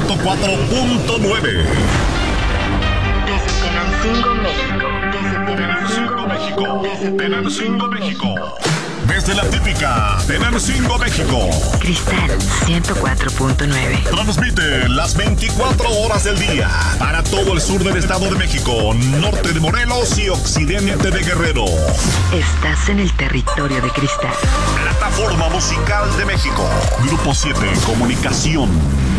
104.9. Desde Tenancingo, México. Tenancingo, México. Desde la típica Tenancingo, México. Cristal 104.9. Transmite las 24 horas del día para todo el sur del Estado de México, norte de Morelos y occidente de Guerrero. Estás en el territorio de Cristal. Plataforma Musical de México. Grupo 7 Comunicación.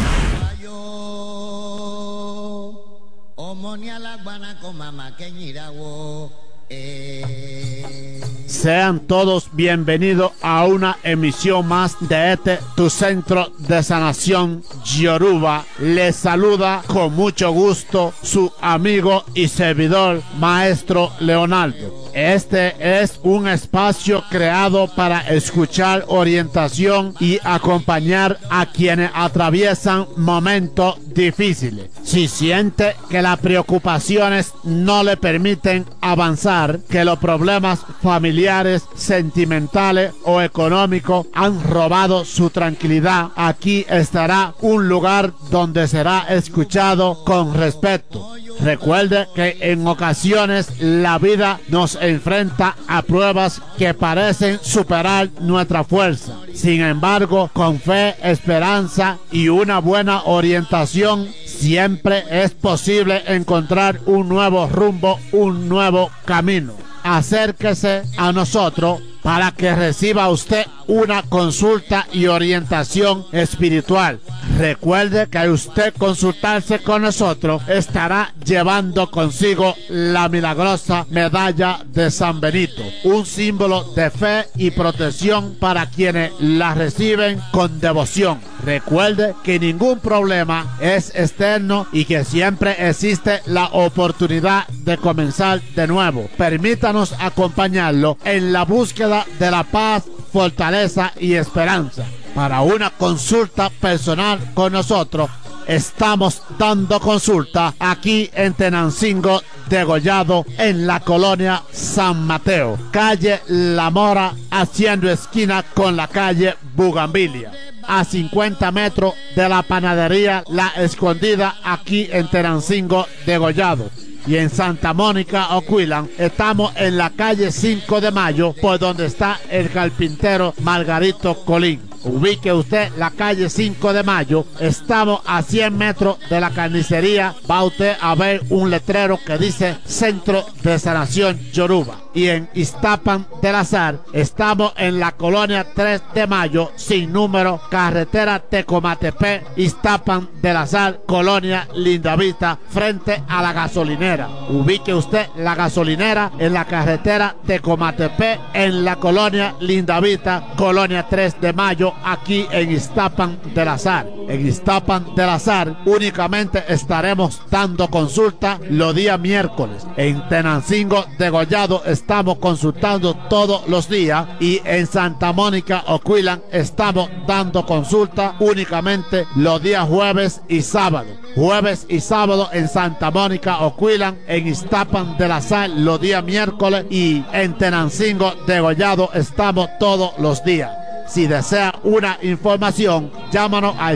Sean todos bienvenidos a una emisión más de tu centro de sanación Yoruba. Les saluda con mucho gusto su amigo y servidor, Maestro Leonardo. Este es un espacio creado para escuchar orientación y acompañar a quienes atraviesan momentos difíciles. Si siente que las preocupaciones no le permiten avanzar, que los problemas familiares, sentimentales o económicos han robado su tranquilidad, aquí estará un lugar donde será escuchado con respeto. Recuerde que en ocasiones la vida nos enfrenta a pruebas que parecen superar nuestra fuerza. Sin embargo, con fe, esperanza y una buena orientación, siempre es posible encontrar un nuevo rumbo, un nuevo camino. Acérquese a nosotros para que reciba usted una consulta y orientación espiritual. Recuerde que al usted consultarse con nosotros estará llevando consigo la milagrosa medalla de San Benito, un símbolo de fe y protección para quienes la reciben con devoción. Recuerde que ningún problema es externo y que siempre existe la oportunidad de comenzar de nuevo. Permítanos acompañarlo en la búsqueda de la paz, fortaleza y esperanza. Para una consulta personal con nosotros, estamos dando consulta aquí en Tenancingo Degollado, en la colonia San Mateo, calle La Mora, haciendo esquina con la calle Bugambilia, a 50 metros de la panadería La Escondida, aquí en Tenancingo Degollado. Y en Santa Mónica, Oquillan, estamos en la calle 5 de Mayo, por donde está el carpintero Margarito Colín. Ubique usted la calle 5 de Mayo, estamos a 100 metros de la carnicería. Va usted a ver un letrero que dice Centro de Sanación Yoruba. Y en Iztapan del Azar, estamos en la colonia 3 de Mayo, sin número, carretera Tecomatepec, Iztapan del Azar, colonia Lindavista, frente a la gasolinera. Ubique usted la gasolinera en la carretera Tecomatepec, en la colonia Lindavista, colonia 3 de Mayo, aquí en Iztapan del Azar. En Iztapan del Azar únicamente estaremos dando consulta los días miércoles. En Tenancingo Degollado estamos consultando todos los días, y en Santa Mónica, Oquillan, estamos dando consulta únicamente los días jueves y sábado. Jueves y sábado en Santa Mónica, Oquillan, en Iztapan del Azar los días miércoles, y en Tenancingo Degollado estamos todos los días. Si desea una información, llámanos al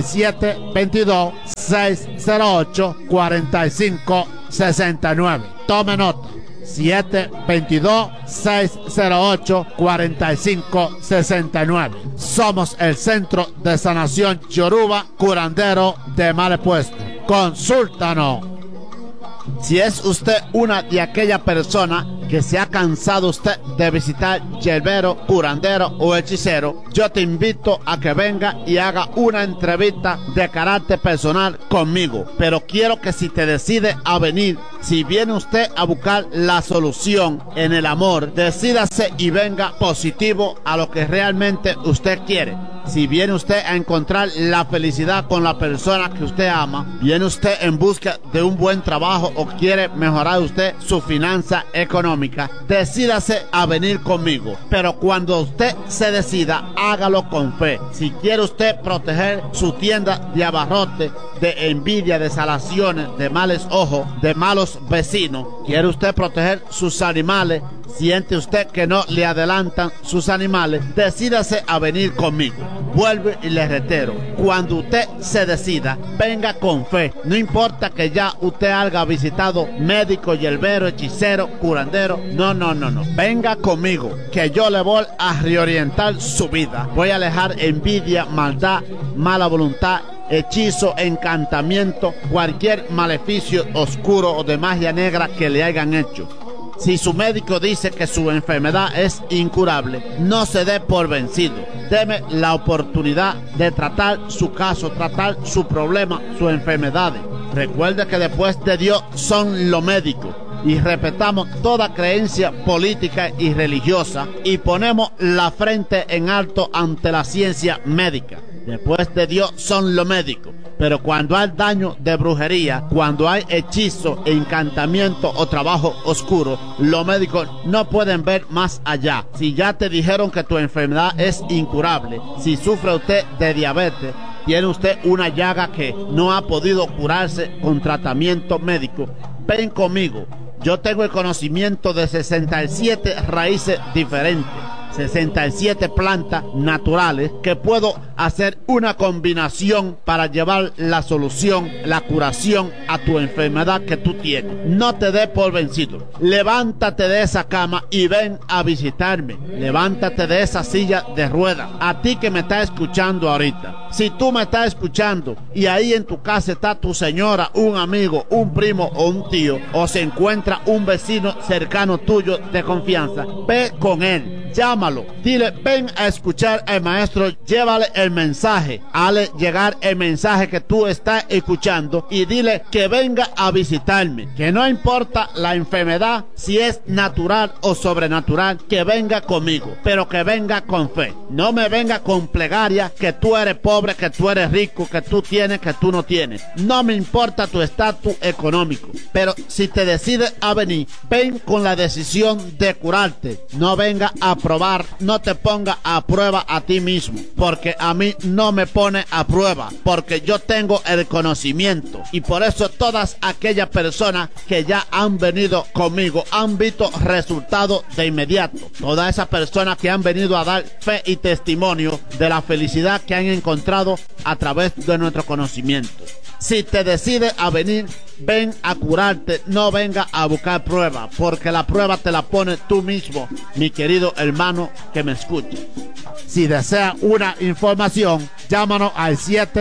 722-608-4569. Tome nota. 722-608-4569. Somos el Centro de Sanación Yoruba, curandero de males puestos. Consúltanos. Si es usted una de aquellas personas que se ha cansado usted de visitar yerbero, curandero o hechicero, yo te invito a que venga y haga una entrevista de carácter personal conmigo. Pero quiero que si te decide a venir, si viene usted a buscar la solución en el amor, decídase y venga positivo a lo que realmente usted quiere. Si viene usted a encontrar la felicidad con la persona que usted ama, viene usted en busca de un buen trabajo o quiere mejorar usted su finanza económica, decídase a venir conmigo. Pero cuando usted se decida, hágalo con fe. Si quiere usted proteger su tienda de abarrotes, de envidia, de salaciones, de males ojos, de malos vecinos, quiere usted proteger sus animales, Siente usted que no le adelantan sus animales, decídase a venir conmigo. Vuelvo y le reitero, cuando usted se decida, venga con fe. No importa que ya usted haya visitado médico, hierbero, hechicero, curandero. No. Venga conmigo, que yo le voy a reorientar su vida. Voy a alejar envidia, maldad, mala voluntad, hechizo, encantamiento, cualquier maleficio oscuro o de magia negra que le hayan hecho. Si su médico dice que su enfermedad es incurable, no se dé por vencido. Deme la oportunidad de tratar su caso, tratar su problema, su enfermedad. Recuerde que después de Dios son los médicos. Y respetamos toda creencia política y religiosa y ponemos la frente en alto ante la ciencia médica. Después de Dios son los médicos. Pero cuando hay daño de brujería, cuando hay hechizo, encantamiento o trabajo oscuro, los médicos no pueden ver más allá. Si ya te dijeron que tu enfermedad es incurable, si sufre usted de diabetes, tiene usted una llaga que no ha podido curarse con tratamiento médico, ven conmigo. Yo tengo el conocimiento de 67 raíces diferentes, 67 plantas naturales que puedo hacer una combinación para llevar la solución, la curación a tu enfermedad que tú tienes. No te dé por vencido. Levántate de esa cama y ven a visitarme. Levántate de esa silla de ruedas. A ti que me estás escuchando ahorita. Si tú me estás escuchando y ahí en tu casa está tu señora, un amigo, un primo o un tío, o se encuentra un vecino cercano tuyo de confianza, ve con él. Llámalo, dile, ven a escuchar al maestro, llévale el mensaje, hazle llegar el mensaje que tú estás escuchando y dile que venga a visitarme, que no importa la enfermedad, si es natural o sobrenatural, que venga conmigo, pero que venga con fe. No me venga con plegaria, que tú eres pobre, que tú eres rico, que tú tienes, que tú no tienes. No me importa tu estatus económico, pero si te decides a venir, ven con la decisión de curarte. No venga a probar, no te ponga a prueba a ti mismo, porque a mí no me pone a prueba, porque yo tengo el conocimiento. Y por eso todas aquellas personas que ya han venido conmigo han visto resultados de inmediato. Todas esas personas que han venido a dar fe y testimonio de la felicidad que han encontrado a través de nuestro conocimiento. Si te decides a venir, ven a curarte, no venga a buscar prueba, porque la prueba te la pones tú mismo, mi querido hermano que me escucha. Si desea una información, llámanos al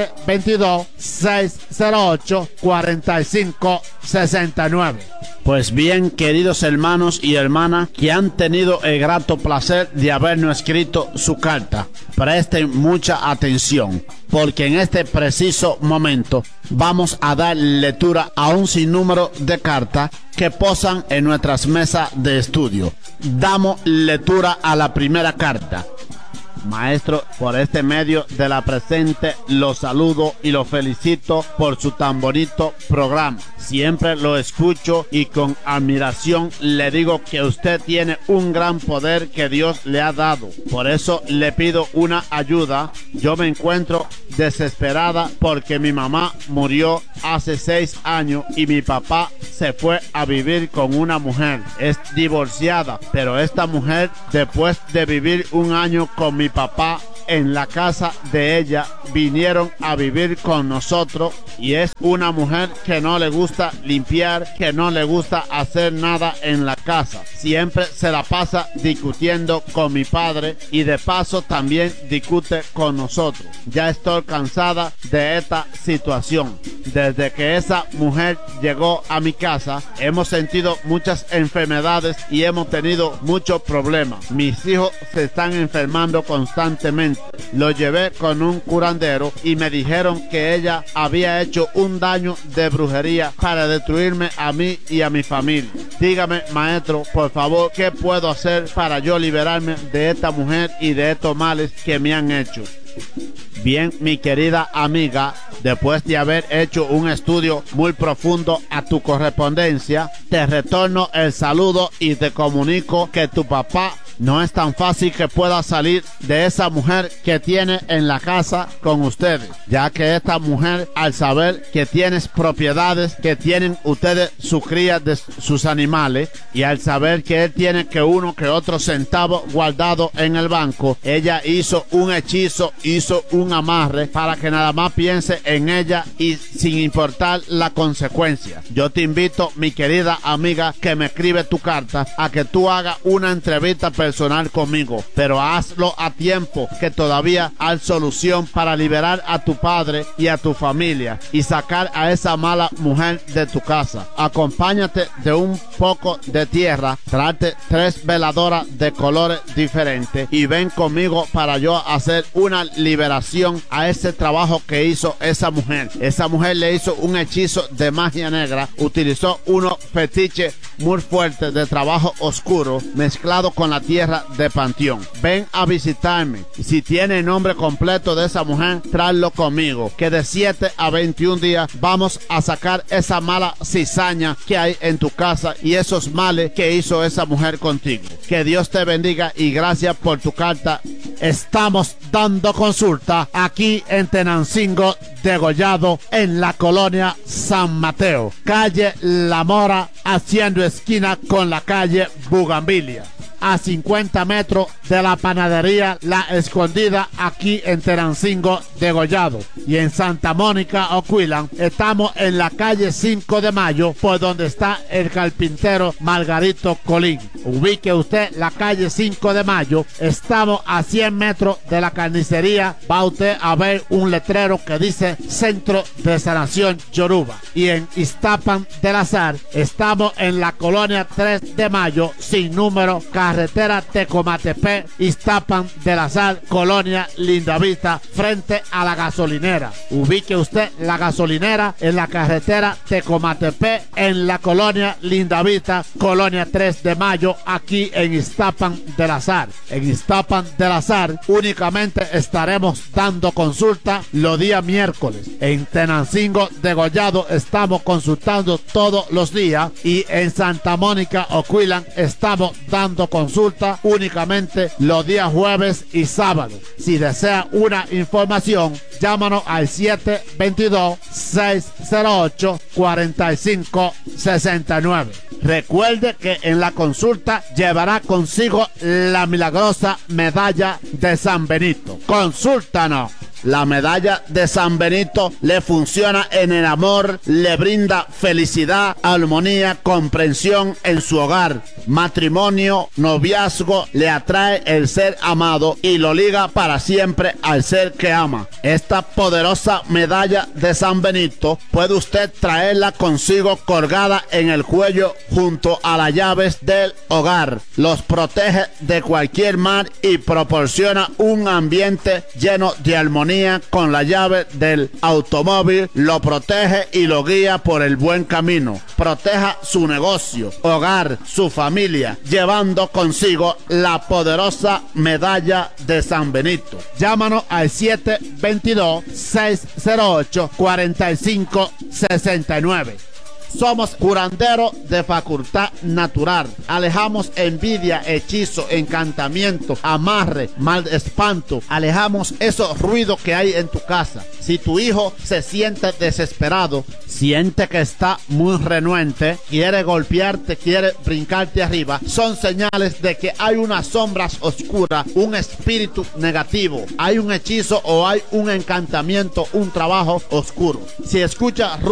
722-608-4569. Pues bien, queridos hermanos y hermanas que han tenido el grato placer de habernos escrito su carta, presten mucha atención, porque en este preciso momento vamos a dar lectura a un sinnúmero de cartas que posan en nuestras mesas de estudio. Damos lectura a la primera carta. Maestro, por este medio de la presente lo saludo y lo felicito por su tan bonito programa. Siempre lo escucho y con admiración le digo que usted tiene un gran poder que Dios le ha dado. Por eso le pido una ayuda. Yo me encuentro desesperada porque mi mamá murió hace 6 años y mi papá se fue a vivir con una mujer. Es divorciada, pero esta mujer, después de vivir un año con mi papá en la casa de ella, vinieron a vivir con nosotros y es una mujer que no le gusta limpiar, que no le gusta hacer nada en la casa. Siempre se la pasa discutiendo con mi padre y de paso también discute con nosotros. Ya estoy cansada de esta situación. Desde que esa mujer llegó a mi casa, hemos sentido muchas enfermedades y hemos tenido muchos problemas. Mis hijos se están enfermando constantemente. Lo llevé con un curandero y me dijeron que ella había hecho un daño de brujería para destruirme a mí y a mi familia. Dígame, maestro, por favor, ¿qué puedo hacer para yo liberarme de esta mujer y de estos males que me han hecho? Bien, mi querida amiga, después de haber hecho un estudio muy profundo a tu correspondencia, te retorno el saludo y te comunico que tu papá No es tan fácil que pueda salir de esa mujer que tiene en la casa con ustedes, ya que esta mujer, al saber que tienes propiedades, que tienen ustedes su cría de sus animales, y al saber que él tiene que uno que otro centavo guardado en el banco, ella hizo un hechizo, hizo un amarre para que nada más piense en ella y sin importar la consecuencia. Yo te invito, mi querida amiga que me escribe tu carta, a que tú hagas una entrevista personal conmigo, pero hazlo a tiempo, que todavía hay solución para liberar a tu padre y a tu familia y sacar a esa mala mujer de tu casa. Acompáñate de un poco de tierra, tráete 3 veladoras de colores diferentes y ven conmigo para yo hacer una liberación a ese trabajo que hizo esa mujer. Esa mujer le hizo un hechizo de magia negra, utilizó unos fetiches muy fuertes de trabajo oscuro mezclado con la tierra de panteón. Ven a visitarme. Si tiene el nombre completo de esa mujer, tráelo conmigo, que de 7 a 21 días vamos a sacar esa mala cizaña que hay en tu casa y esos males que hizo esa mujer contigo. Que Dios te bendiga y gracias por tu carta. Estamos dando consulta aquí en Tenancingo Degollado, en la colonia San Mateo, calle La Mora, haciendo esquina con la calle Bugambilia, a 50 metros de la panadería La Escondida, aquí en Tenancingo Degollado. Y en Santa Mónica, Oquillan, estamos en la calle 5 de Mayo, por donde está el carpintero Margarito Colín. Ubique usted la calle 5 de Mayo, estamos a 100 metros de la carnicería. Va usted a ver un letrero que dice Centro de Sanación Yoruba. Y en Iztapan del Azar, estamos en la colonia 3 de Mayo, sin número, carretera Tecomatepe, Iztapan del Azar, colonia Lindavista, frente a la gasolinera. Ubique usted la gasolinera en la carretera Tecomatepe, en la colonia Lindavista, colonia 3 de Mayo, aquí en Iztapan del Azar. En Iztapan del Azar únicamente estaremos dando consulta los días miércoles. En Tenancingo Degollado estamos consultando todos los días, y en Santa Mónica, Oquillan, estamos dando consulta únicamente los días jueves y sábado. Si desea una información, llámanos al 722-608-4569. Recuerde que en la consulta llevará consigo la milagrosa medalla de San Benito. Consúltanos. La medalla de San Benito le funciona en el amor, le brinda felicidad, armonía, comprensión en su hogar, matrimonio, noviazgo, le atrae el ser amado y lo liga para siempre al ser que ama. Esta poderosa medalla de San Benito puede usted traerla consigo colgada en el cuello junto a las llaves del hogar. Los protege de cualquier mal y proporciona un ambiente lleno de armonía. Con la llave del automóvil lo protege y lo guía por el buen camino. Proteja su negocio, hogar, su familia, llevando consigo la poderosa medalla de San Benito. Llámanos al 722-608-4569. Somos curanderos de facultad natural. Alejamos envidia, hechizo, encantamiento, amarre, mal espanto. Alejamos esos ruidos que hay en tu casa. Si tu hijo se siente desesperado, siente que está muy renuente, quiere golpearte, quiere brincarte arriba, son señales de que hay unas sombras oscuras, un espíritu negativo, hay un hechizo o hay un encantamiento, un trabajo oscuro. Si escucha